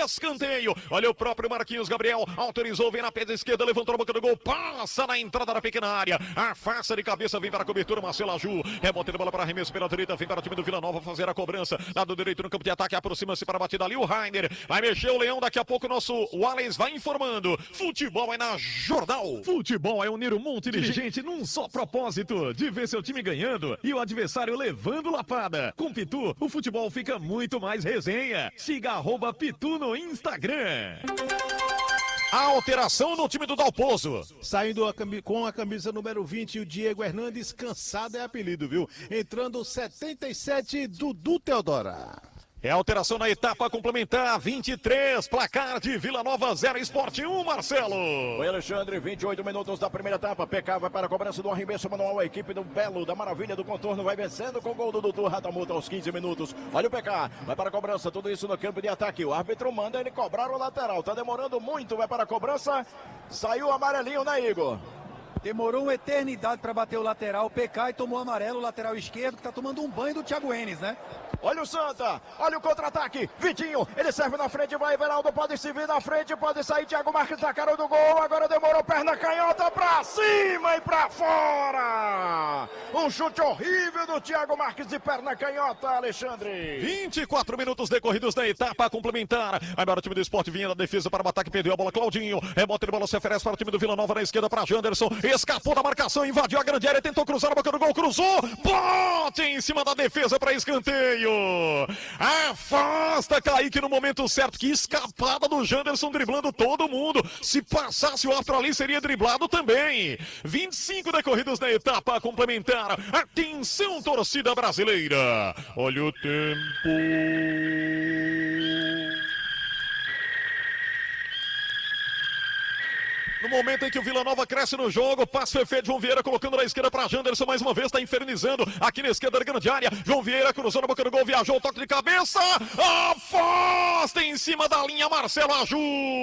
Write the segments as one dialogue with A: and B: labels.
A: escanteio. Olha o próprio Marquinhos Gabriel, autorizou, vem na pé esquerda, levantou a boca do gol, passa na entrada da pequena área, afasta de cabeça, vem para a cobertura, Marcelo Aju, rebote de bola para arremesso pela direita, vem para o time do Vila Nova fazer a cobrança, lado direito no campo de ataque, aproxima-se para a batida ali, o Rainer, vai mexer o Leão, daqui a pouco o nosso Wallace vai informando, futebol é na Jornal.
B: Futebol é unir um monte de gente num só propósito, de ver seu time ganhando e o adversário levando lapada. Com Pitu, o futebol fica muito mais resenha. Siga @Pitu no Instagram.
A: A alteração no time do Dalpozo.
C: Saindo com a camisa número 20, o Diego Hernandes, cansado é apelido, viu? Entrando 77, Dudu Teodora.
A: É alteração na etapa complementar, 23, placar de Vila Nova 0, Sport 1, Marcelo.
D: Oi, Alexandre, 28 minutos da primeira etapa, PK vai para a cobrança do arremesso manual, a equipe do Belo, da Maravilha do Contorno, vai vencendo com o gol do Dudu Ratamuta aos 15 minutos. Olha o PK, vai para a cobrança, tudo isso no campo de ataque, o árbitro manda ele cobrar o lateral, tá demorando muito, vai para a cobrança, saiu o amarelinho, né, Igor?
E: Demorou uma eternidade para bater o lateral, o PK e tomou amarelo, o lateral esquerdo, que tá tomando um banho do Thiago Enes, né?
D: Olha o Santa, olha o contra-ataque, Vitinho, ele serve na frente, vai Everaldo, pode se vir na frente, pode sair, Thiago Marques na cara do gol, agora demorou, perna canhota pra cima e pra fora, um chute horrível do Thiago Marques de perna canhota, Alexandre.
A: 24 minutos decorridos da etapa complementar, agora o time do Sport vinha na defesa para o ataque, perdeu a bola, Claudinho, rebote de bola se oferece para o time do Vila Nova na esquerda para Janderson, escapou da marcação, invadiu a grande área, tentou cruzar a boca do gol, cruzou, bote em cima da defesa para escanteio. Afasta Kaique no momento certo. Que escapada do Janderson, driblando todo mundo. Se passasse o outro ali, seria driblado também. 25 decorridos na etapa complementar. Atenção, torcida brasileira. Olha o tempo. No momento em que o Vila Nova cresce no jogo, passe foi feito, João Vieira colocando na esquerda para Janderson, mais uma vez está infernizando aqui na esquerda da grande área, João Vieira cruzou na boca do gol, viajou, toque de cabeça, afasta em cima da linha Marcelo Aju,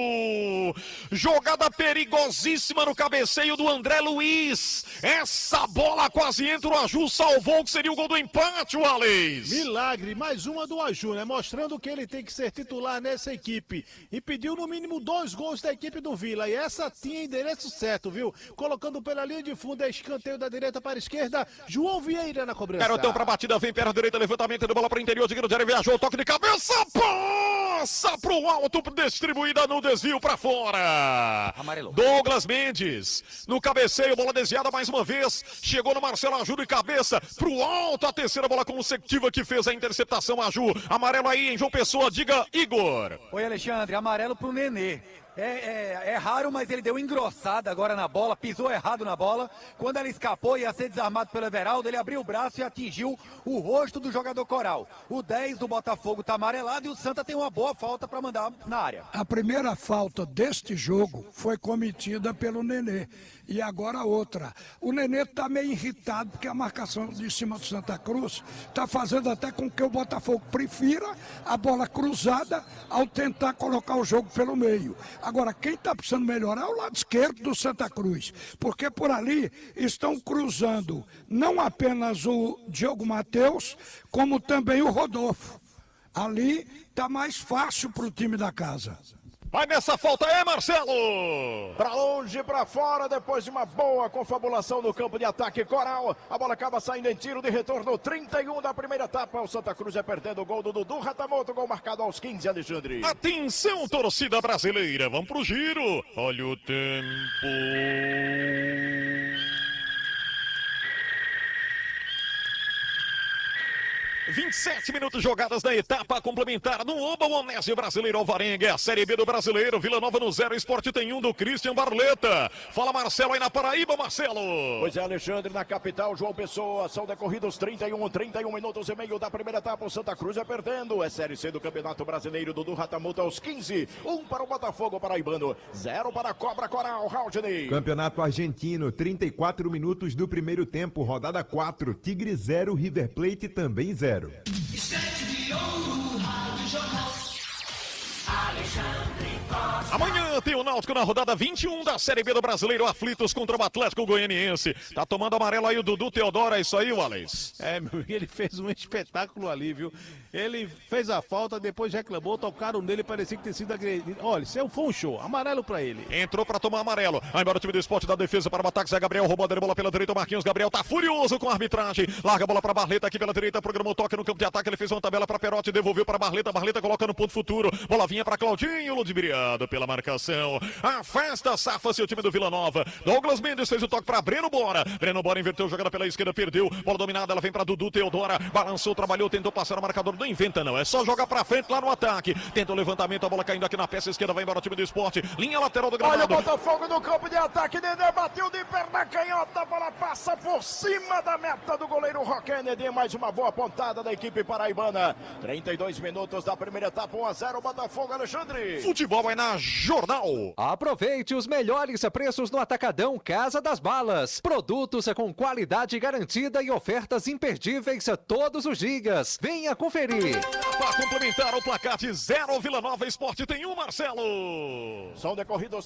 A: jogada perigosíssima no cabeceio do André Luiz, essa bola quase entra, o Aju salvou o que seria o gol do empate, Wallace.
C: Milagre, mais uma do Aju, né? Mostrando que ele tem que ser titular nessa equipe, e pediu no mínimo 2 gols da equipe do Vila, e essa tinha endereço certo, viu? Colocando pela linha de fundo, escanteio da direita para a esquerda, João Vieira na cobrança.
A: Garotão para batida, vem perna direita, levantamento de bola para o interior de grande área, viajou, toque de cabeça, passa pro alto, distribuída no desvio para fora.
F: Amarelo.
A: Douglas Mendes, no cabeceio, bola desviada mais uma vez, chegou no Marcelo Aju de cabeça, pro alto, a terceira bola consecutiva que fez a interceptação, Aju. Amarelo aí em João Pessoa, diga Igor.
E: Oi, Alexandre, amarelo pro Nenê. É raro, mas ele deu engrossada agora na bola, pisou errado na bola. Quando ela escapou e ia ser desarmado pelo Everaldo, ele abriu o braço e atingiu o rosto do jogador Coral. O 10 do Botafogo tá amarelado e o Santa tem uma boa falta para mandar na área.
G: A primeira falta deste jogo foi cometida pelo Nenê. E agora a outra. O Nenê tá meio irritado porque a marcação de cima do Santa Cruz tá fazendo até com que o Botafogo prefira a bola cruzada ao tentar colocar o jogo pelo meio. Agora, quem está precisando melhorar é o lado esquerdo do Santa Cruz, porque por ali estão cruzando não apenas o Diogo Matheus, como também o Rodolfo. Ali está mais fácil para o time da casa.
A: Vai nessa falta aí, Marcelo!
D: Pra longe, pra fora, depois de uma boa confabulação no campo de ataque, Coral. A bola acaba saindo em tiro de retorno, 31 da primeira etapa. O Santa Cruz é perdendo o gol do Dudu Ratamoto, gol marcado aos 15, Alexandre.
A: Atenção, torcida brasileira, vamos pro giro. Olha o tempo. 27 minutos jogadas na etapa complementar no Oba Onésio Brasileiro Alvarenga, é a Série B do Brasileiro, Vila Nova no 0, Sport tem 1 do Christian Barleta. Fala Marcelo aí na Paraíba, Marcelo.
D: Pois é, Alexandre, na capital, João Pessoa, são decorridos 31 minutos e meio da primeira etapa, o Santa Cruz é perdendo, é Série C do Campeonato Brasileiro, Dudu Ratamuta aos 15, 1 para o Botafogo paraibano, 0 para a Cobra Coral, Raudney.
H: Campeonato Argentino, 34 minutos do primeiro tempo, rodada 4, Tigre 0, River Plate também 0.
I: Estante de ouro, Rádio Jornal. Alexandre Costa.
A: Amanhã tem o Náutico na rodada 21 da Série B do Brasileiro, aflitos contra o Atlético Goianiense. Tá tomando amarelo aí o Dudu Teodoro, é isso aí, Wallace?
C: Ele fez um espetáculo ali, viu? Ele fez a falta, depois reclamou, tocaram nele, parecia que tinha sido agredido. Olha, isso foi um show, amarelo pra ele.
A: Entrou pra tomar amarelo. Vai embora o time do Esporte da defesa para o ataque. Zé Gabriel roubou a bola pela direita. O Marquinhos Gabriel tá furioso com a arbitragem. Larga a bola pra Barleta aqui pela direita. Programou toque no campo de ataque. Ele fez uma tabela pra Perotti. Devolveu pra Barleta. Barleta coloca no ponto futuro. Bola vinha pra Claudinho. Ludibriado pela marcação. Afasta, safa-se o time do Vila Nova. Douglas Mendes fez o toque pra Breno Bora. Breno Bora inverteu jogada pela esquerda. Perdeu. Bola dominada. Ela vem pra Dudu Teodora. Balançou, trabalhou, tentou passar o marcador. Não inventa, não. É só jogar pra frente lá no ataque. Tenta o levantamento. A bola caindo aqui na peça esquerda. Vai embora o time do Esporte. Linha lateral do gramado.
D: Olha o Botafogo no campo de ataque. Nenê bateu de perna canhota. A bola passa por cima da meta do goleiro Rock Kennedy. Mais uma boa pontada da equipe paraibana. 32 minutos da primeira etapa. 1-0 Botafogo, Alexandre.
A: Futebol é na Jornal.
F: Aproveite os melhores preços no Atacadão Casa das Balas. Produtos com qualidade garantida e ofertas imperdíveis todos os dias. Venha conferir.
A: Para complementar o placar de 0, Vila Nova Esporte tem 1, Marcelo.
D: São decorridos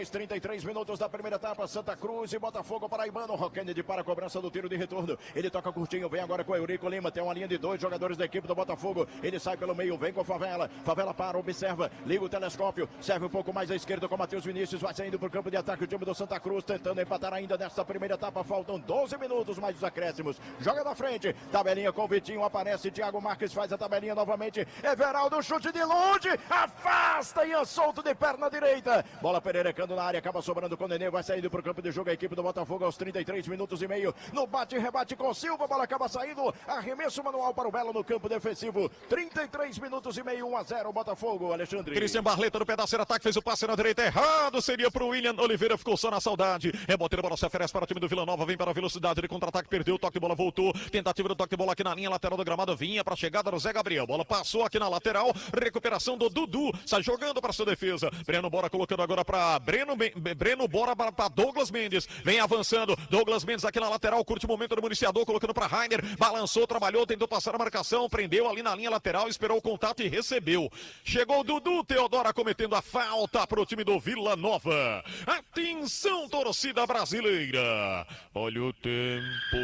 D: 33 minutos da primeira etapa. Santa Cruz e Botafogo paraibano. Rock Kennedy para a cobrança do tiro de retorno. Ele toca curtinho, vem agora com o Eurico Lima. Tem uma linha de 2 jogadores da equipe do Botafogo. Ele sai pelo meio, vem com o Favela. Favela para, observa, liga o telescópio. Serve um pouco mais à esquerda com o Matheus Vinícius. Vai saindo para o campo de ataque o time do Santa Cruz. Tentando empatar ainda nesta primeira etapa. Faltam 12 minutos mais os acréscimos. Joga na frente. Tabelinha com o Vitinho. Aparece Thiago Marques. Faz a tabelinha novamente. Everaldo, chute de longe. Afasta Ian solto de perna direita. Bola pererecando na área. Acaba sobrando com o Nenê. Vai saindo para o campo de jogo a equipe do Botafogo aos 33 minutos e meio. No bate-rebate com Silva. Bola acaba saindo. Arremesso manual para o Belo no campo defensivo. 33 minutos e meio. 1-0 Botafogo, Alexandre.
A: Cristian Barleta no pedaço de ataque. Fez o passe na direita errado. Seria para o William Oliveira. Ficou só na saudade. Rebote de bola se oferece para o time do Vila Nova. Vem para a velocidade de contra-ataque. Perdeu o toque de bola. Voltou. Tentativa do toque de bola aqui na linha lateral do gramado. Vinha para a chegada do Zé Gabriel. Bola passou aqui na lateral. Recuperação do Dudu. Sai jogando para sua defesa. Breno Bora colocando agora para Breno Bora para Douglas Mendes. Vem avançando. Douglas Mendes aqui na lateral. Curte o momento do municiador. Colocando para Rainer. Balançou, trabalhou, tentou passar a marcação. Prendeu ali na linha lateral. Esperou o contato e recebeu. Chegou o Dudu Teodora cometendo a falta para o time do Vila Nova. Atenção, torcida brasileira. Olha o tempo.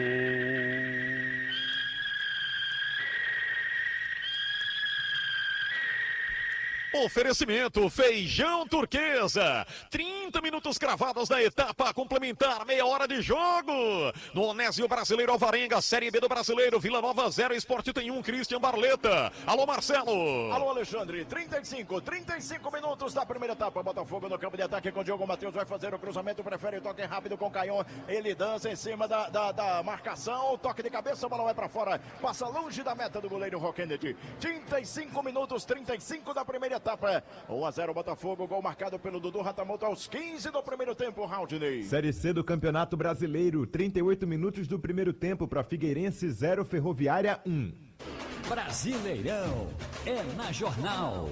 A: Oferecimento Feijão Turquesa. 30 minutos cravados da etapa complementar, meia hora de jogo. No Onésio Brasileiro Alvarenga, Série B do Brasileiro, Vila Nova 0, Esporte tem 1, Cristian Barleta. Alô, Marcelo.
D: Alô, Alexandre. 35 minutos da primeira etapa. Botafogo no campo de ataque com o Diogo Matheus. Vai fazer o cruzamento, prefere o toque rápido com o Caion. Ele dança em cima da marcação. Toque de cabeça, a bola vai pra fora. Passa longe da meta do goleiro Rock Kennedy. 35 minutos, 35 da primeira etapa. 1-0 Botafogo, gol marcado pelo Dudu Ratamoto aos 15 do primeiro tempo, Raudney.
H: Série C do Campeonato Brasileiro, 38 minutos do primeiro tempo para Figueirense 0, Ferroviária 1.
I: Brasileirão é na Jornal.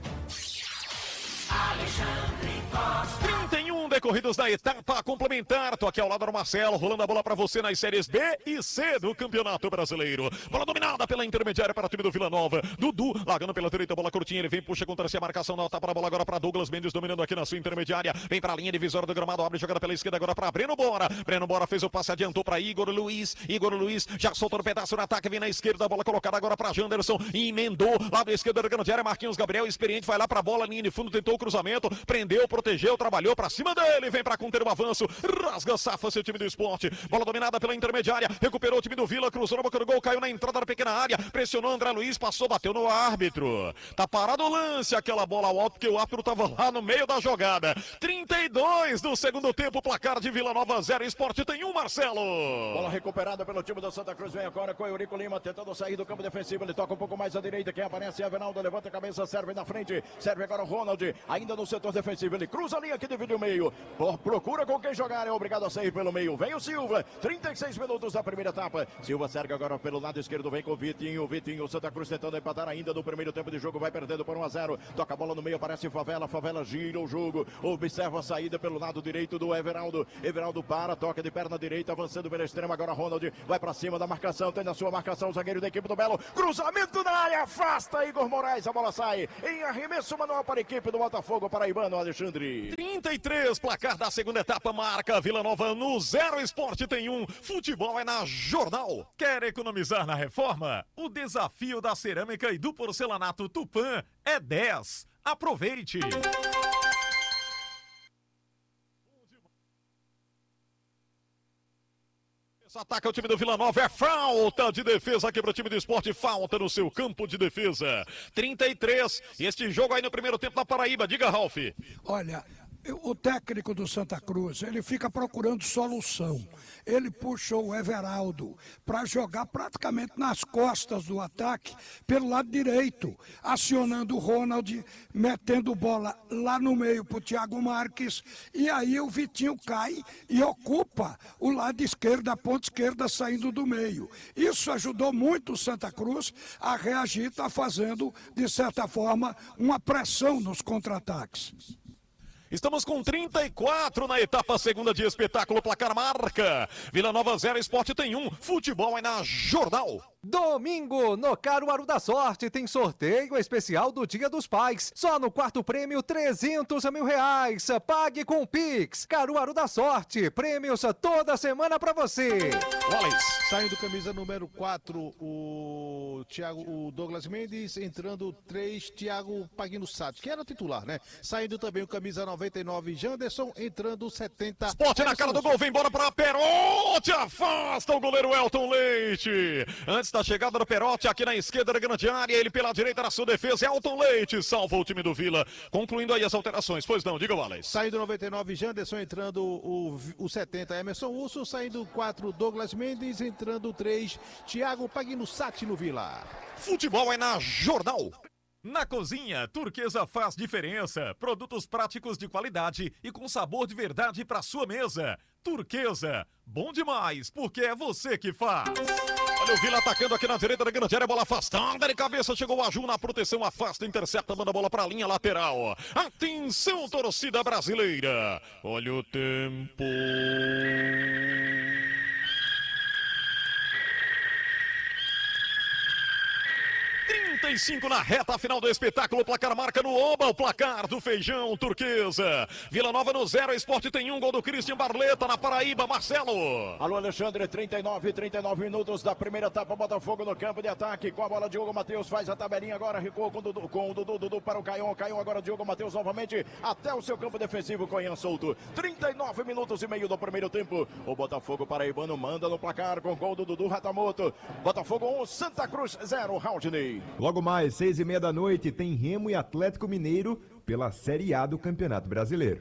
A: Alexandre Costa. 31 decorridos da etapa complementar. Tô aqui ao lado do Marcelo, rolando a bola pra você nas séries B e C do Campeonato Brasileiro. Bola dominada pela intermediária para o time do Vila Nova. Dudu, largando pela direita, bola curtinha, ele vem, puxa contra si a marcação, dá tapa na bola agora para Douglas Mendes, dominando aqui na sua intermediária. Vem pra linha divisória do gramado, abre jogada pela esquerda agora para Breno Bora. Breno Bora fez o passe, adiantou para Igor Luiz. Igor Luiz já soltou no pedaço no ataque, vem na esquerda, a bola colocada agora para Janderson. Emendou, lado esquerdo da grande área, Marquinhos Gabriel, experiente, vai lá pra bola, linha de fundo, tentou o cruzamento, prendeu, protegeu, trabalhou pra cima dele, vem pra conter o avanço, rasga, safa seu time do Esporte, bola dominada pela intermediária, recuperou o time do Vila, cruzou na boca do gol, caiu na entrada da pequena área, pressionou André Luiz, passou, bateu no árbitro, tá parado o lance, aquela bola ao alto, porque o árbitro tava lá no meio da jogada. 32 do segundo tempo, placar de Vila Nova 0, Esporte tem 1, Marcelo.
D: Bola recuperada pelo time do Santa Cruz, vem agora com o Eurico Lima, tentando sair do campo defensivo, ele toca um pouco mais à direita, quem aparece é Avenaldo, levanta a cabeça, serve na frente, serve agora o Ronald, ainda no setor defensivo, ele cruza a linha que divide o meio, procura com quem jogar, é obrigado a sair pelo meio. Vem o Silva, 36 minutos da primeira etapa. Silva serve agora pelo lado esquerdo, vem com o Vitinho. Vitinho, Santa Cruz tentando empatar ainda no primeiro tempo de jogo, vai perdendo por 1-0. Toca a bola no meio, aparece Favela. Favela gira o jogo, observa a saída pelo lado direito do Everaldo. Everaldo para, toca de perna direita, avançando pela extrema. Agora Ronald vai pra cima da marcação, tem na sua marcação o zagueiro da equipe do Belo. Cruzamento na área, afasta Igor Moraes, a bola sai em arremesso manual para a equipe do Botafogo paraibano, Alexandre.
A: 33, placar da segunda etapa, marca Vila Nova no 0, Esporte tem 1, futebol é na Jornal.
B: Quer economizar na reforma? O desafio da cerâmica e do porcelanato Tupã é 10. Aproveite!
A: Ataca o time do Vila Nova, é falta de defesa aqui para o time do Esporte, falta no seu campo de defesa. 33, e este jogo aí no primeiro tempo na Paraíba, diga, Ralf.
G: Olha, o técnico do Santa Cruz, ele fica procurando solução. Ele puxou o Everaldo para jogar praticamente nas costas do ataque, pelo lado direito, acionando o Ronald, metendo bola lá no meio para o Thiago Marques, e aí o Vitinho cai e ocupa o lado esquerdo, a ponta esquerda saindo do meio. Isso ajudou muito o Santa Cruz a reagir, está fazendo, de certa forma, uma pressão nos contra-ataques.
A: Estamos com 34 na etapa segunda de espetáculo, placar marca. Vila Nova 0, Esporte tem 1, futebol é na Jornal.
F: Domingo, no Caruaru da Sorte, tem sorteio especial do Dia dos Pais. Só no quarto prêmio, R$300 mil. Pague com o Pix. Caruaru da Sorte, prêmios toda semana pra você.
A: Wallace.
C: Saindo camisa número 4, o Douglas Mendes, entrando 3, Thiago Pagno Sato, que era o titular, né? Saindo também o camisa 99, Janderson, entrando 70.
A: Esporte na cara do gol, vem embora pra Perotti, afasta o goleiro Elton Leite. Antes da chegada do Perotti, aqui na esquerda da grande área, ele pela direita na sua defesa, Elton Leite salva o time do Vila, concluindo aí as alterações. Pois não, diga, Wallace.
C: Saindo 99, Janderson, entrando o 70, Emerson Urso, saindo 4, Douglas Mendes, entrando 3, Thiago Pagno Sati no Vila.
A: Futebol é na Jornal.
B: Na cozinha, Turquesa faz diferença. Produtos práticos de qualidade e com sabor de verdade para sua mesa. Turquesa, bom demais, porque é você que faz.
A: Olha o Vila atacando aqui na direita da grande área, bola afastada de cabeça, chegou o Aju na proteção, afasta, intercepta, manda a bola para a linha lateral. Atenção, torcida brasileira. Olha o tempo. 35 na reta final do espetáculo, placar marca no Oba, o placar do Feijão Turquesa. Vila Nova no 0, Esporte tem 1, gol do Christian Barleta na Paraíba, Marcelo.
D: Alô, Alexandre, 39 minutos da primeira etapa, Botafogo no campo de ataque, com a bola Diogo Matheus, faz a tabelinha agora, recuou com o Dudu para o Caion agora Diogo Matheus novamente, até o seu campo defensivo, Coian solto. 39 minutos e meio do primeiro tempo, o Botafogo paraibano manda no placar com gol do Dudu Ratamoto. Botafogo 1, Santa Cruz 0, Haldney.
H: Logo mais, 6h30 da noite, tem Remo e Atlético Mineiro pela Série A do Campeonato Brasileiro.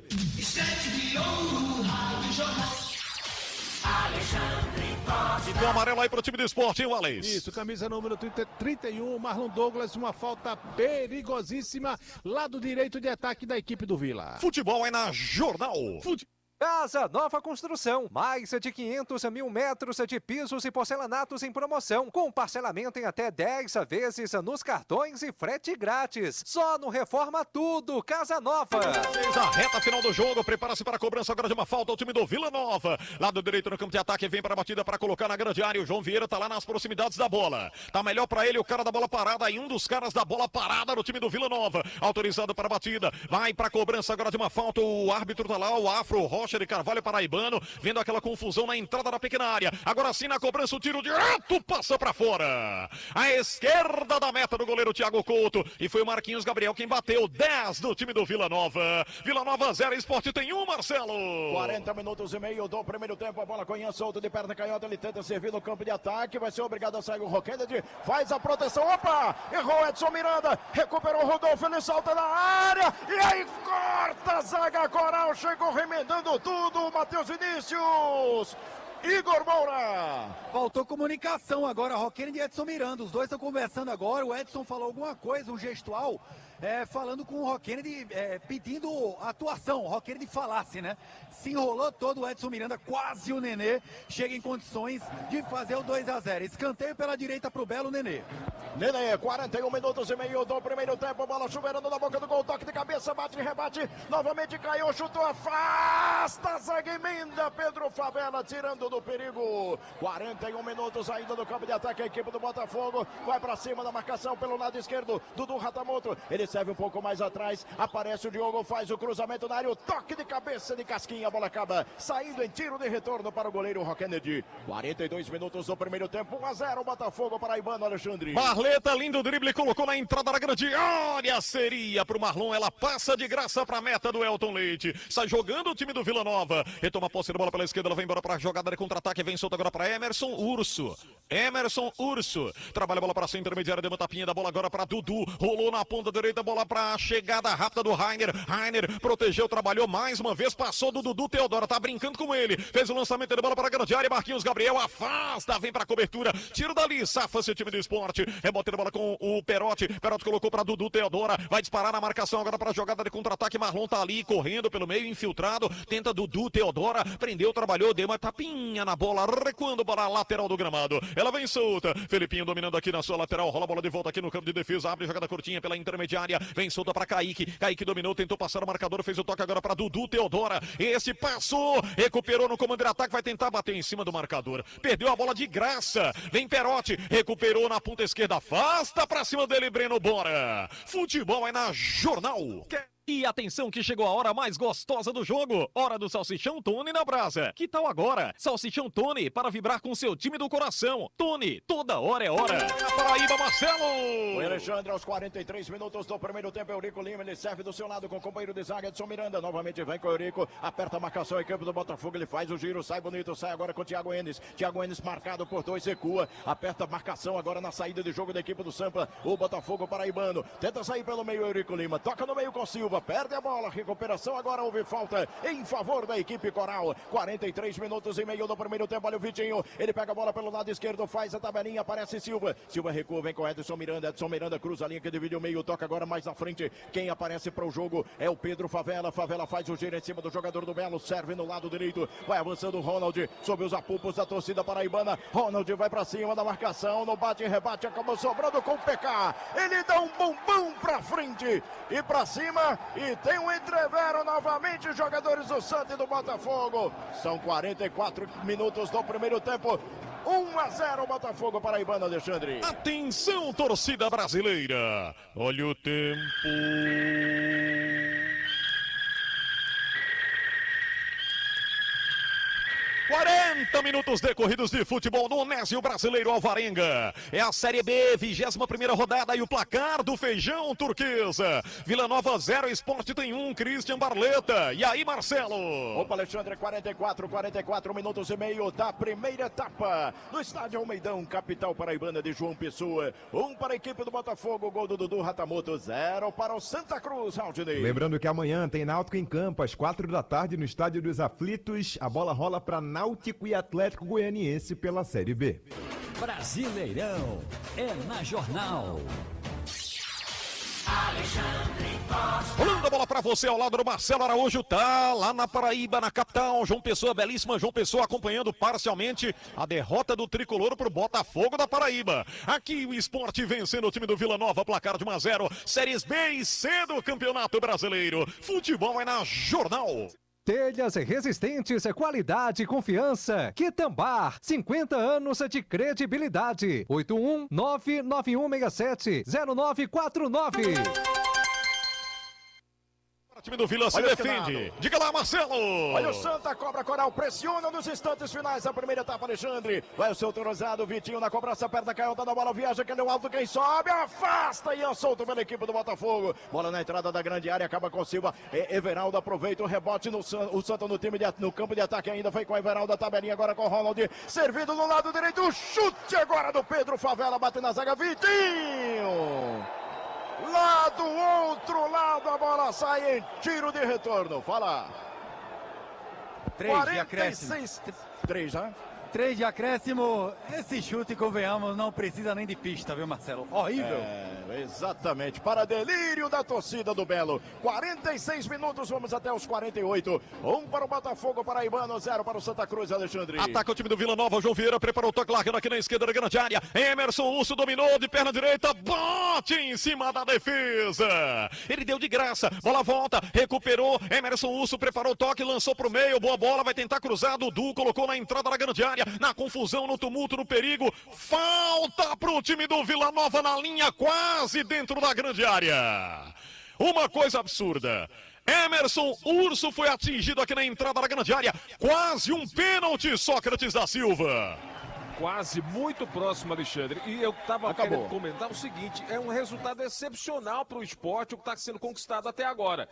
A: E do amarelo aí pro time do Esporte, hein, Wallace?
C: Isso, camisa número 31, Marlon Douglas, uma falta perigosíssima, lado direito de ataque da equipe do Vila.
A: Futebol é na Jornal.
F: Casa Nova Construção, mais de 500 mil metros de pisos e porcelanatos em promoção, com parcelamento em até 10 vezes nos cartões e frete grátis. Só no Reforma Tudo, Casa Nova.
A: A reta final do jogo, prepara-se para a cobrança agora de uma falta ao time do Vila Nova. Lado direito no campo de ataque, vem para a batida para colocar na grande área. O João Vieira tá lá nas proximidades da bola. Tá melhor para ele o cara da bola parada e um dos caras da bola parada no time do Vila Nova. Autorizado para a batida, vai para a cobrança agora de uma falta. O árbitro tá lá, o Afro Rocha de Carvalho paraibano, vendo aquela confusão na entrada da pequena área. Agora sim na cobrança, o tiro direto passa para fora. À esquerda da meta do goleiro Thiago Couto. E foi o Marquinhos Gabriel quem bateu. 10 do time do Vila Nova. Vila Nova 0, Esporte tem 1, Marcelo.
D: 40 minutos e meio do primeiro tempo. A bola Coian solto de perna canhota. Ele tenta servir no campo de ataque. Vai ser obrigado a sair o Roquete. Faz a proteção. Opa! Errou Edson Miranda. Recuperou o Rodolfo. Ele salta na área. E aí corta a zaga Coral. Chegou remendando tudo. Matheus Vinícius. Igor Moura.
E: Faltou comunicação agora, Roquene e Edson Miranda. Os dois estão conversando agora. O Edson falou alguma coisa, um gestual. falando com o Rock Kennedy, pedindo atuação. O Rock Kennedy falasse, né? Se enrolou todo o Edson Miranda, quase o Nenê chega em condições de fazer o 2-0. Escanteio pela direita pro Belo Nenê.
D: Nenê, 41 minutos e meio do primeiro tempo, bola chuveirando na boca do gol, toque de cabeça, bate e rebate, novamente caiu, chutou, afasta, zaga emenda, Pedro Favela tirando do perigo. 41 minutos ainda no campo de ataque, a equipe do Botafogo vai pra cima da marcação pelo lado esquerdo, Dudu Ratamoto, ele serve um pouco mais atrás, aparece o Diogo, faz o cruzamento na área, o toque de cabeça de Casquinha, a bola acaba saindo em tiro de retorno para o goleiro Rock Kennedy. 42 minutos do primeiro tempo, 1-0 Botafogo paraibano, Alexandre.
A: Marleta, lindo drible, colocou na entrada da grande área, seria pro Marlon, ela passa de graça pra meta do Elton Leite, sai jogando o time do Vila Nova, retoma a posse de bola pela esquerda, ela vai embora pra jogada de contra-ataque, vem solta agora pra Emerson Urso, trabalha a bola pra cima, intermediária, deu uma tapinha da bola agora pra Dudu, rolou na ponta direita, bola pra chegada rápida do Rainer protegeu, trabalhou mais uma vez, passou do Dudu, Teodora tá brincando com ele, fez o lançamento de bola para a grande área, Marquinhos Gabriel afasta, vem pra cobertura, tiro dali, safa-se o time do Esporte, rebote de bola com o Perotti colocou pra Dudu, Teodora, vai disparar na marcação agora pra jogada de contra-ataque, Marlon tá ali, correndo pelo meio, infiltrado, tenta Dudu, Teodora, prendeu, trabalhou, deu uma tapinha na bola, recuando para a lateral do gramado, ela vem solta, Felipinho dominando aqui na sua lateral, rola a bola de volta aqui no campo de defesa, abre jogada curtinha pela intermediária, vem solta para Kaique dominou, tentou passar o marcador, fez o toque agora para Dudu, Teodora, esse passou, recuperou no comando de ataque, vai tentar bater em cima do marcador, perdeu a bola de graça, vem Perotti, recuperou na ponta esquerda, afasta pra cima dele, Breno Bora, futebol é na Jornal. E atenção que chegou a hora mais gostosa do jogo, hora do Salsichão Tony na brasa. Que tal agora? Salsichão Tony para vibrar com seu time do coração. Tony, toda hora é hora. Paraíba, Marcelo.
D: O Alexandre aos 43 minutos do primeiro tempo, Eurico Lima, ele serve do seu lado com o companheiro de zaga, Edson Miranda, novamente vem com o Eurico, aperta a marcação, a equipe do Botafogo, ele faz o giro, sai bonito, sai agora com o Thiago Enes marcado por 2, recua, aperta a marcação agora na saída de jogo da equipe do Sampa, o Botafogo paraibano, tenta sair pelo meio, Eurico Lima, toca no meio com Silva, perde a bola, recuperação, agora houve falta em favor da equipe Coral, 43 minutos e meio do primeiro tempo, olha o Vitinho, ele pega a bola pelo lado esquerdo, faz a tabelinha, aparece Silva recua, vem com Edson Miranda cruza a linha que divide o meio, toca agora mais na frente, quem aparece para o jogo é o Pedro Favela faz o giro em cima do jogador do Belo, serve no lado direito, vai avançando o Ronald, sob os apupos da torcida paraibana, Ronald vai para cima da marcação, no bate e rebate, acabou sobrando com o PK, ele dá um bombom pra frente e pra cima, e tem um entrevero novamente, jogadores do Santos e do Botafogo, são 44 minutos do primeiro tempo, 1-0 Botafogo paraibano, Alexandre.
A: Atenção, torcida brasileira, olha o tempo. 40 minutos decorridos de futebol no Onésio Brasileiro Alvarenga. É a Série B, 21ª rodada e o placar do Feijão Turquesa. Vila Nova 0, Sport tem 1, Christian Barleta. E aí, Marcelo?
D: Opa, Alexandre, 44 minutos e meio da primeira etapa no estádio Almeidão, capital paraibana de João Pessoa. 1 para a equipe do Botafogo, gol do Dudu Ratamoto, 0 para o Santa Cruz, Aldinei.
H: Lembrando que amanhã tem Náutico em campo às 4 da tarde no Estádio dos Aflitos. A bola rola para Náutico e Atlético Goianiense pela Série B.
I: Brasileirão é na Jornal.
A: Rolando a bola pra você ao lado do Marcelo Araújo, tá lá na Paraíba, na capital, João Pessoa, belíssima João Pessoa, acompanhando parcialmente a derrota do Tricolor pro Botafogo da Paraíba. Aqui o Sport vencendo o time do Vila Nova, placar de 1-0, Séries B e C do Campeonato Brasileiro. Futebol é na Jornal.
F: Telhas resistentes, qualidade e confiança. Quitambar, 50 anos de credibilidade. 81991670949.
A: O time do Vila se defende. Diga lá, Marcelo.
D: Olha o Santa, cobra Coral, pressiona nos instantes finais da primeira etapa, Alexandre. Vai o seu Torozado, Vitinho na cobrança, perto da canhota da bola, viaja, que é o alto, quem sobe, afasta e é solto pela equipe do Botafogo. Bola na entrada da grande área, acaba com Silva. Everaldo aproveita o rebote no Santa no campo de ataque ainda, foi com Everaldo, a tabelinha agora com o Ronald, servido no lado direito, o chute agora do Pedro Favela, bate na zaga, Vitinho. Lá do outro lado a bola sai em tiro de retorno. Fala.
E: 3 de acréscimo.
D: 3 já?
E: 43 de acréscimo. Esse chute, convenhamos, não precisa nem de pista, viu, Marcelo? Horrível.
D: Exatamente, para delírio da torcida do Belo. 46 minutos, vamos até os 48. 1 para o Botafogo paraibano, 0 para o Santa Cruz, Alexandre.
A: Ataca o time do Vila Nova, João Vieira preparou o toque largando aqui na esquerda da grande área. Emerson Urso dominou de perna direita, bate em cima da defesa. Ele deu de graça, bola volta, recuperou. Emerson Urso preparou o toque, lançou pro meio, boa bola, vai tentar cruzar. Dudu colocou na entrada da grande área, na confusão, no tumulto, no perigo. Falta pro time do Vila Nova na linha, quase dentro da grande área. Uma coisa absurda. Emerson Urso foi atingido aqui na entrada da grande área. Quase um pênalti, Sócrates da Silva.
J: Quase, muito próximo, Alexandre. E eu estava querendo comentar o seguinte, é um resultado excepcional para o esporte, o que está sendo conquistado até agora.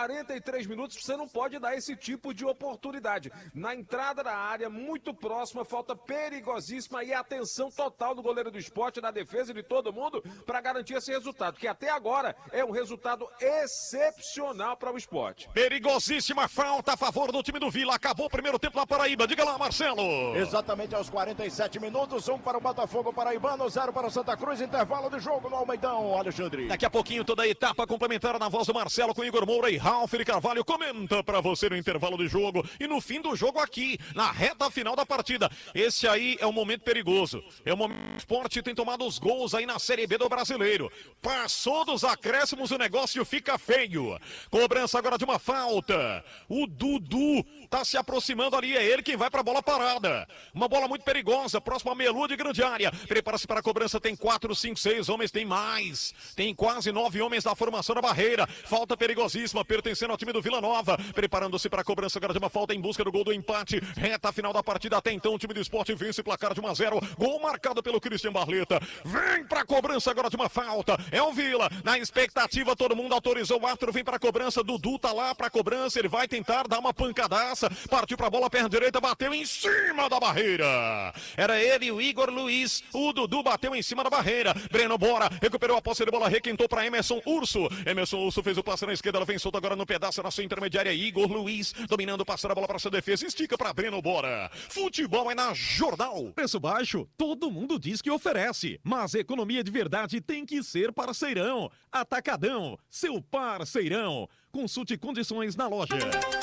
J: 43 minutos, você não pode dar esse tipo de oportunidade. Na entrada da área, muito próxima, falta perigosíssima e atenção total do goleiro do esporte, na defesa de todo mundo, para garantir esse resultado, que até agora é um resultado excepcional para o esporte.
A: Perigosíssima falta a favor do time do Vila. Acabou o primeiro tempo na Paraíba. Diga lá, Marcelo.
D: Exatamente aos 47 minutos, 1 para o Botafogo paraibano, 0 para o Santa Cruz, intervalo de jogo no Almeidão, Alexandre.
A: Daqui a pouquinho toda a etapa complementar na voz do Marcelo com Igor Moura e Ralf Carvalho comenta para você no intervalo de jogo e no fim do jogo aqui, na reta final da partida. Esse aí é um momento perigoso, é o momento que o esporte tem tomado os gols aí na Série B do Brasileiro. Passou dos acréscimos, o negócio fica feio. Cobrança agora de uma falta. O Dudu tá se aproximando ali, é ele quem vai para a bola parada. Uma bola muito perigosa, próximo a meia-lua de grande área. Prepara-se para a cobrança, tem 4, 5, 6 homens, tem mais. Tem quase 9 homens na formação da barreira. Falta perigosíssima, pertencendo ao time do Vila Nova. Preparando-se para a cobrança agora de uma falta em busca do gol do empate. Reta final da partida, até então o time do esporte vence placar de 1-0. Gol marcado pelo Christian Barleta. Vem para a cobrança agora de uma falta. É o Vila, na expectativa, todo mundo autorizou o árbitro, vem para a cobrança. Dudu tá lá para a cobrança, ele vai tentar dar uma pancadaça. Partiu para a bola, perna direita, bateu em cima da barreira. Era ele, o Igor Luiz. O Dudu bateu em cima da barreira. Breno Bora recuperou a posse de bola, requentou para Emerson Urso. Emerson Urso fez o passe na esquerda, ela vem solta agora no pedaço na sua intermediária. Igor Luiz dominando, passando a bola para sua defesa. Estica para Breno Bora. Futebol é na Jornal.
B: Preço baixo, todo mundo diz que oferece, mas economia de verdade tem que ser parceirão. Atacadão, seu parceirão. Consulte condições na loja.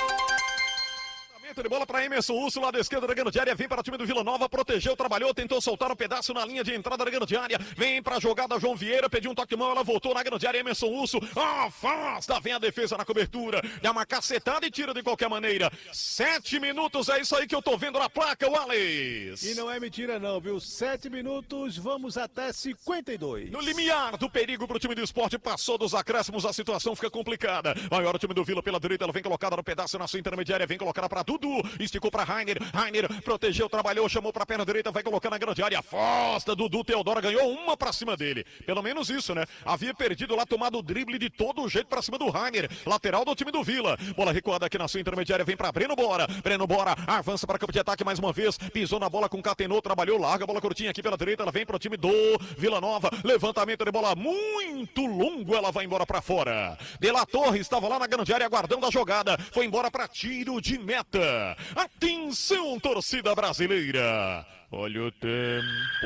A: De bola para Emerson Urso, lá da esquerda da grande área, vem para o time do Vila Nova, protegeu, trabalhou, tentou soltar um pedaço na linha de entrada da grande área, vem para a jogada João Vieira, pediu um toque de mão, ela voltou na grande área, Emerson Urso, afasta, vem a defesa na cobertura, dá uma cacetada e tira de qualquer maneira. 7 minutos, é isso aí que eu tô vendo na placa, Wallace.
C: E não é mentira não, viu? 7 minutos, vamos até 52.
A: No limiar do perigo pro time do esporte, passou dos acréscimos, a situação fica complicada. Maior o time do Vila pela direita, ela vem colocada no pedaço na sua intermediária, vem colocada para Dudu, esticou para Rainer, protegeu, trabalhou, chamou para a perna direita, vai colocar na grande área, afasta, Dudu, Teodoro ganhou uma para cima dele, pelo menos isso, né? Havia perdido lá, tomado o drible de todo jeito para cima do Rainer, lateral do time do Vila, bola recuada aqui na sua intermediária, vem para Breno Bora, avança para campo de ataque mais uma vez, pisou na bola com Catenô, trabalhou, larga a bola curtinha aqui pela direita, ela vem para o time do Vila Nova, levantamento de bola muito longo, ela vai embora para fora. De La Torre estava lá na grande área aguardando a jogada, foi embora para tiro de meta. Atenção, torcida brasileira. Olha o tempo.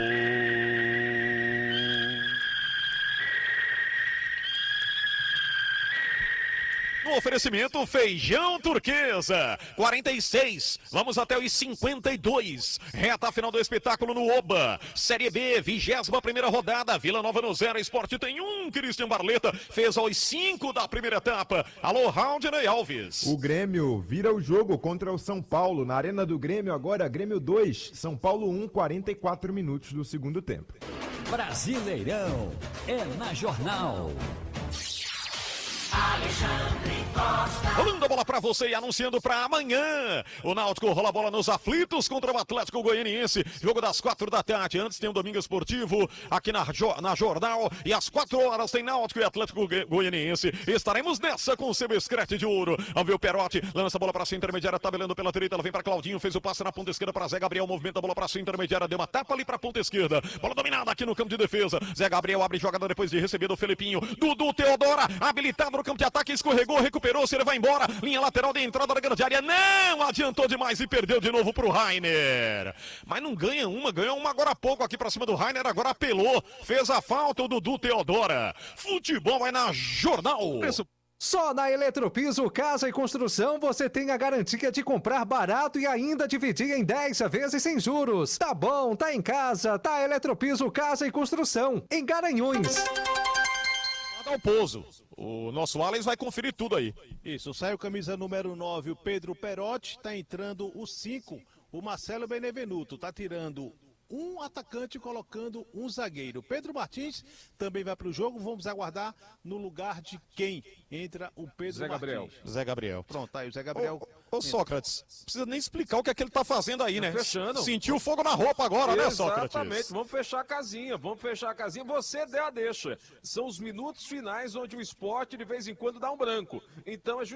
A: No oferecimento Feijão Turquesa, 46, vamos até os 52, reta final do espetáculo no Oba, Série B, 21ª rodada, Vila Nova no 0, Esporte tem 1, Christian Barleta fez aos 5 da primeira etapa. Alô, Raudney Alves.
H: O Grêmio vira o jogo contra o São Paulo, na Arena do Grêmio agora, Grêmio 2, São Paulo 1, 44 minutos do segundo tempo.
I: Brasileirão é na Jornal.
A: Alexandre Costa. Rolando a bola pra você e anunciando pra amanhã. O Náutico rola a bola nos aflitos contra o Atlético Goianiense. Jogo das 4 da tarde. Antes tem um domingo esportivo aqui na Jornal. E às 4 horas tem Náutico e Atlético Goianiense. Estaremos nessa com o seu escrete de ouro. Vamos ver o Perotti. Lança a bola pra sua intermediária. Tabelando pela direita. Ela vem pra Claudinho. Fez o passe na ponta esquerda pra Zé Gabriel. Movimenta a bola pra sua intermediária. Deu uma tapa ali pra ponta esquerda. Bola dominada aqui no campo de defesa. Zé Gabriel abre jogada depois de receber do Felipinho. Dudu Teodora. Habilitado no campo de ataque. Escorregou. Recuperou. Se ele vai embora. linha lateral de entrada da grande área, não adiantou demais e perdeu de novo pro Rainer. Mas não ganha uma, ganhou uma agora há pouco aqui pra cima do Rainer, agora apelou, fez a falta o Dudu Teodora. Futebol vai na Jornal.
F: Só na Eletropiso Casa e Construção você tem a garantia de comprar barato e ainda dividir em 10 vezes sem juros. Tá bom, tá em casa, tá Eletropiso Casa e Construção, em Garanhuns.
A: Manda ao pouso. O nosso Alex vai conferir tudo aí.
C: Isso, saiu camisa número 9, o Pedro Perotti, tá entrando o 5, o Marcelo Benevenuto, tá tirando um atacante colocando um zagueiro. Pedro Martins também vai para o jogo. Vamos aguardar no lugar de quem entra o Pedro
J: Zé Gabriel.
C: Martins.
A: Zé Gabriel.
C: Pronto, aí o Zé Gabriel.
A: Ô Sócrates, precisa nem explicar o que é que ele tá fazendo aí, né?
J: Fechando.
A: Sentiu fogo na roupa agora, né, Sócrates?
J: Exatamente, vamos fechar a casinha, Você deu a deixa. São os minutos finais onde o esporte de vez em quando dá um branco. Então é